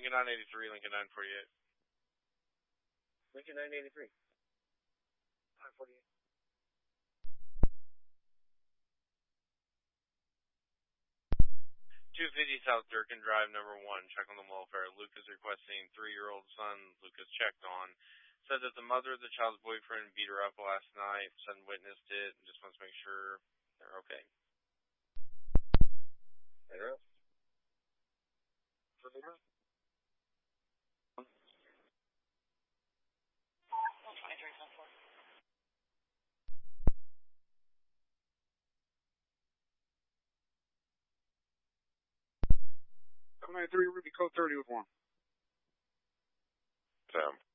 Lincoln 983, Lincoln 948. Lincoln 983. 948. 250 South Durkin Drive, number 1. Check on the welfare. Luke is requesting 3-year-old son. Luke is checked on. Said that the mother of the child's boyfriend beat her up last night. Son witnessed it and just wants to make sure they're okay. Later. Come 93 Ruby code 30 with 1. Sam.